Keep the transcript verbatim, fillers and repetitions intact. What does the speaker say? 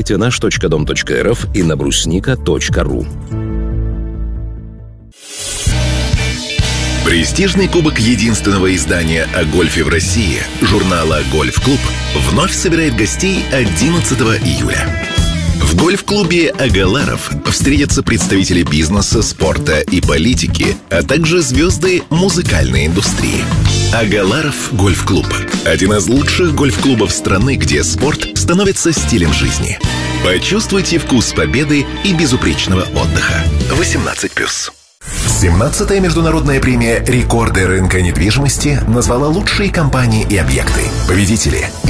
сайте наш точка дом точка эр эф и на брусника точка ру. Престижный кубок единственного издания о гольфе в России, журнала «Гольф-клуб», вновь собирает гостей одиннадцатого июля. В гольф-клубе «Агаларов» встретятся представители бизнеса, спорта и политики, а также звезды музыкальной индустрии. «Агаларов гольф-клуб» – один из лучших гольф-клубов страны, где спорт становится стилем жизни. Почувствуйте вкус победы и безупречного отдыха. восемнадцать плюс. семнадцатая международная премия «Рекорды рынка недвижимости» назвала лучшие компании и объекты. Победители